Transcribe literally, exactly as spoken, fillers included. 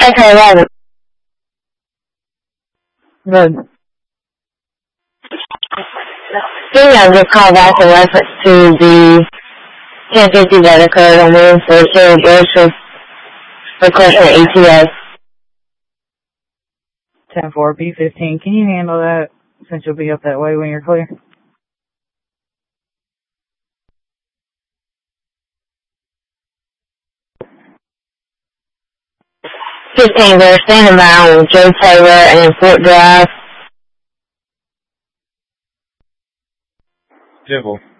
Okay, eleven. Good. Email just called back in reference to the ten fifty that occurred on Wednesday. Sarah Joseph requesting E T A. ten four P fifteen. Can you handle that since you'll be up that way when you're clear? fifteen, they're standing by on Joe Taylor and Fort Drive. Jibble.